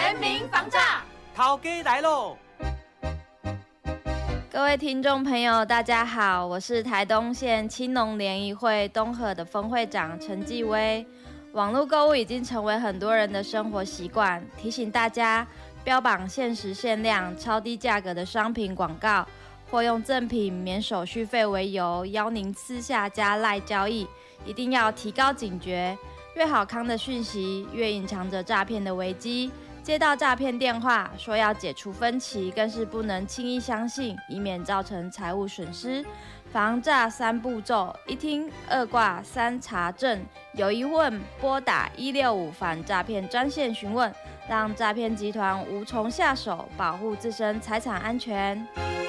全民防诈， 头家来喽！ 各位听众朋友，大家好，我是台东县青农联谊会东河的分会长陈继威。网络购物已经成为很多人的生活习惯，提醒大家，标榜限时限量、超低价格的商品广告，或用赠品免手续费为由，邀您私下加赖交易，一定要提高警觉。越好康的讯息，越隐藏着诈骗的危机。接到诈骗电话说要解除分期，更是不能轻易相信，以免造成财务损失。防诈3步骤：一听2挂3查证，有疑问拨打165反诈骗专线询问，让诈骗集团无从下手，保护自身财产安全。